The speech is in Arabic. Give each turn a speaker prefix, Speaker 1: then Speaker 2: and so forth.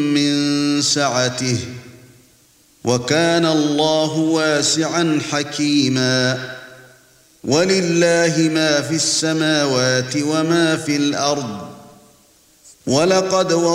Speaker 1: من سعته وكان الله واسعا حكيما ولله ما في السماوات وما في الأرض ولقد